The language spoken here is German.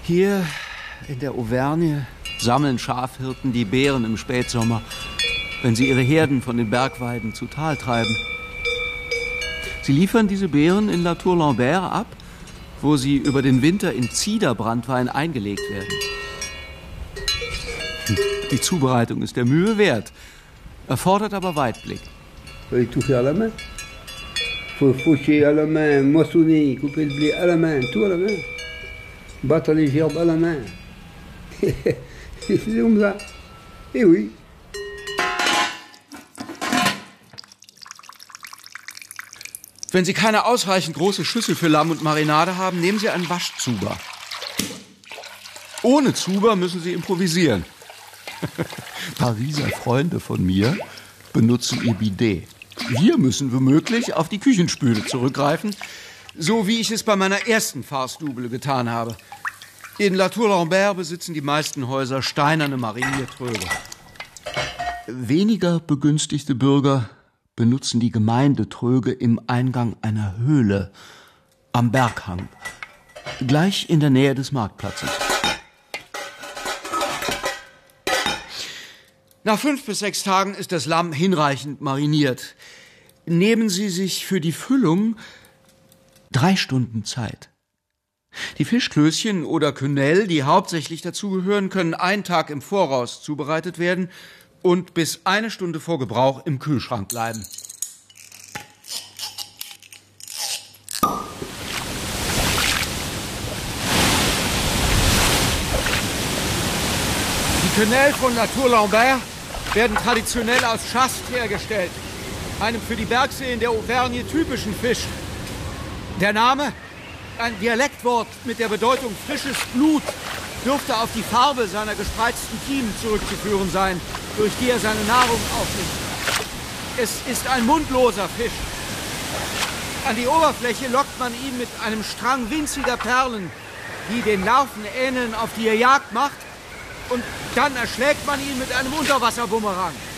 Hier in der Auvergne sammeln Schafhirten die Beeren im Spätsommer, wenn sie ihre Herden von den Bergweiden zu Tal treiben. Sie liefern diese Beeren in La Tour-Lambert ab, wo sie über den Winter in Ziederbranntwein eingelegt werden. Die Zubereitung ist der Mühe wert, erfordert aber Weitblick. Il faut tout faire à la main. Faut faucher à la main, moissonner, couper le blé à la main, tout à la main. Battre les gerbes à la main. C'est comme ça. Eh oui. Wenn Sie keine ausreichend große Schüssel für Lamm und Marinade haben, nehmen Sie einen Waschzuber. Ohne Zuber müssen Sie improvisieren. Pariser Freunde von mir benutzen ihr Bidet. Wir müssen womöglich auf die Küchenspüle zurückgreifen, so wie ich es bei meiner ersten Farce-Double getan habe. In La Tour-Lambert besitzen die meisten Häuser steinerne Mariniertröge. Weniger begünstigte Bürger benutzen die Gemeindetröge im Eingang einer Höhle am Berghang, gleich in der Nähe des Marktplatzes. Nach 5 bis 6 Tagen ist das Lamm hinreichend mariniert. Nehmen Sie sich für die Füllung 3 Stunden Zeit. Die Fischklößchen oder Quenelle, die hauptsächlich dazugehören, können einen Tag im Voraus zubereitet werden und bis 1 Stunde vor Gebrauch im Kühlschrank bleiben. Die Quenelle von La Tour-Lambert werden traditionell aus Chast hergestellt, einem für die Bergseen der Auvergne typischen Fisch. Der Name, ein Dialektwort mit der Bedeutung frisches Blut, dürfte auf die Farbe seiner gespreizten Kiemen zurückzuführen sein, durch die er seine Nahrung aufnimmt. Es ist ein mundloser Fisch. An die Oberfläche lockt man ihn mit einem Strang winziger Perlen, die den Larven ähneln, auf die er Jagd macht, und dann erschlägt man ihn mit einem Unterwasserbumerang.